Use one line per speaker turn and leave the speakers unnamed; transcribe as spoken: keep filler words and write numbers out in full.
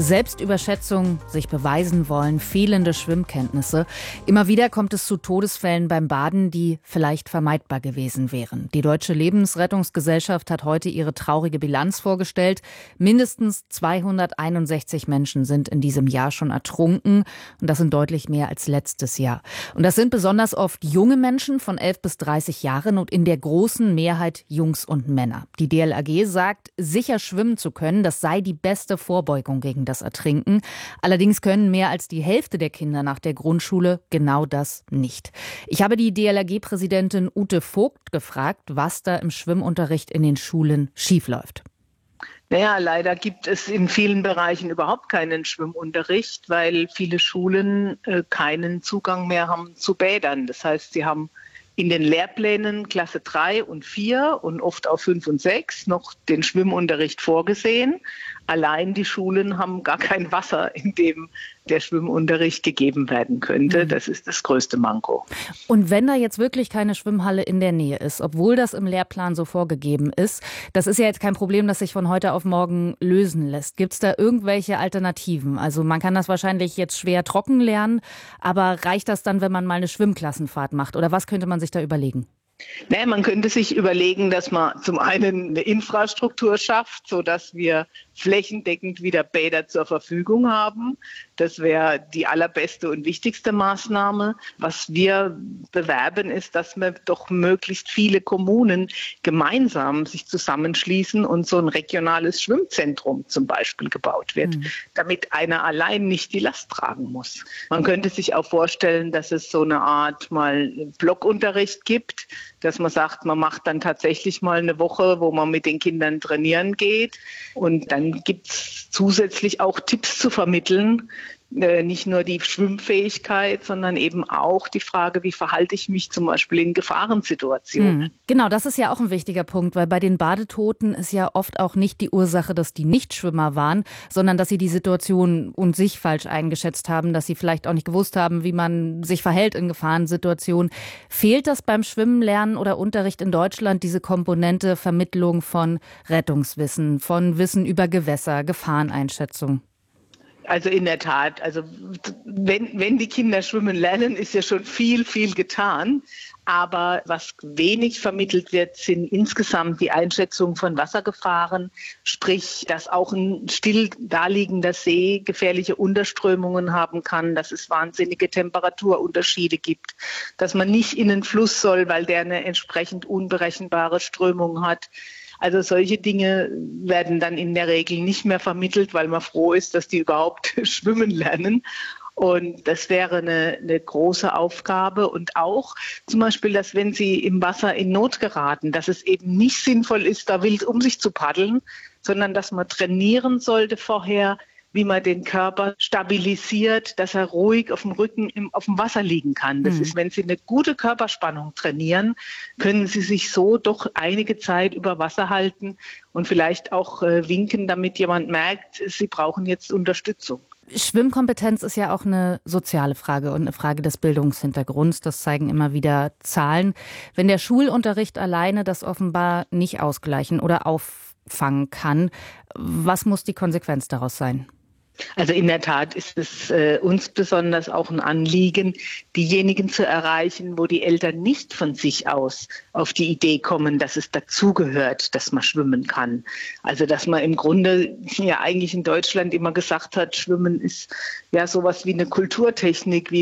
Selbstüberschätzung, sich beweisen wollen, fehlende Schwimmkenntnisse. Immer wieder kommt es zu Todesfällen beim Baden, die vielleicht vermeidbar gewesen wären. Die Deutsche Lebensrettungsgesellschaft hat heute ihre traurige Bilanz vorgestellt. Mindestens zweihunderteinundsechzig Menschen sind in diesem Jahr schon ertrunken. Und das sind deutlich mehr als letztes Jahr. Und das sind besonders oft junge Menschen von elf bis dreißig Jahren und in der großen Mehrheit Jungs und Männer. Die D L R G sagt, sicher schwimmen zu können, das sei die beste Vorbeugung gegen das Ertrinken. Allerdings können mehr als die Hälfte der Kinder nach der Grundschule genau das nicht. Ich habe die D L R G-Präsidentin Ute Vogt gefragt, was da im Schwimmunterricht in den Schulen schiefläuft.
Naja, leider gibt es in vielen Bereichen überhaupt keinen Schwimmunterricht, weil viele Schulen äh, keinen Zugang mehr haben zu Bädern. Das heißt, sie haben in den Lehrplänen Klasse drei und vier und oft auch fünf und sechs noch den Schwimmunterricht vorgesehen. Allein die Schulen haben gar kein Wasser, in dem der Schwimmunterricht gegeben werden könnte. Das ist das größte Manko.
Und wenn da jetzt wirklich keine Schwimmhalle in der Nähe ist, obwohl das im Lehrplan so vorgegeben ist, das ist ja jetzt kein Problem, das sich von heute auf morgen lösen lässt. Gibt es da irgendwelche Alternativen? Also man kann das wahrscheinlich jetzt schwer trocken lernen, aber reicht das dann, wenn man mal eine Schwimmklassenfahrt macht? Oder was könnte man sich da überlegen?
Nee, man könnte sich überlegen, dass man zum einen eine Infrastruktur schafft, sodass wir flächendeckend wieder Bäder zur Verfügung haben. Das wäre die allerbeste und wichtigste Maßnahme. Was wir bewerben, ist, dass wir doch möglichst viele Kommunen gemeinsam sich zusammenschließen und so ein regionales Schwimmzentrum zum Beispiel gebaut wird, mhm. damit einer allein nicht die Last tragen muss. Man könnte sich auch vorstellen, dass es so eine Art mal Blockunterricht gibt, dass man sagt, man macht dann tatsächlich mal eine Woche, wo man mit den Kindern trainieren geht. Und dann gibt es zusätzlich auch Tipps zu vermitteln. Äh, nicht nur die Schwimmfähigkeit, sondern eben auch die Frage, wie verhalte ich mich zum Beispiel in Gefahrensituationen.
Hm. Genau, das ist ja auch ein wichtiger Punkt, weil bei den Badetoten ist ja oft auch nicht die Ursache, dass die Nichtschwimmer waren, sondern dass sie die Situation und sich falsch eingeschätzt haben, dass sie vielleicht auch nicht gewusst haben, wie man sich verhält in Gefahrensituationen. Fehlt das beim Schwimmen lernen oder Unterricht in Deutschland, diese Komponente Vermittlung von Rettungswissen, von Wissen über Gewässer, Gefahreneinschätzung?
Also in der Tat, also wenn, wenn die Kinder schwimmen lernen, ist ja schon viel, viel getan. Aber was wenig vermittelt wird, sind insgesamt die Einschätzung von Wassergefahren. Sprich, dass auch ein still daliegender See gefährliche Unterströmungen haben kann, dass es wahnsinnige Temperaturunterschiede gibt, dass man nicht in den Fluss soll, weil der eine entsprechend unberechenbare Strömung hat. Also solche Dinge werden dann in der Regel nicht mehr vermittelt, weil man froh ist, dass die überhaupt schwimmen lernen. Und das wäre eine, eine große Aufgabe. Und auch zum Beispiel, dass wenn sie im Wasser in Not geraten, dass es eben nicht sinnvoll ist, da wild um sich zu paddeln, sondern dass man trainieren sollte vorher, wie man den Körper stabilisiert, dass er ruhig auf dem Rücken im, auf dem Wasser liegen kann. Das mhm. ist, wenn Sie eine gute Körperspannung trainieren, können Sie sich so doch einige Zeit über Wasser halten und vielleicht auch äh, winken, damit jemand merkt, Sie brauchen jetzt Unterstützung.
Schwimmkompetenz ist ja auch eine soziale Frage und eine Frage des Bildungshintergrunds. Das zeigen immer wieder Zahlen. Wenn der Schulunterricht alleine das offenbar nicht ausgleichen oder auffangen kann, was muss die Konsequenz daraus sein?
Also in der Tat ist es äh, uns besonders auch ein Anliegen, diejenigen zu erreichen, wo die Eltern nicht von sich aus auf die Idee kommen, dass es dazugehört, dass man schwimmen kann. Also dass man im Grunde ja eigentlich in Deutschland immer gesagt hat, Schwimmen ist ja sowas wie eine Kulturtechnik, wie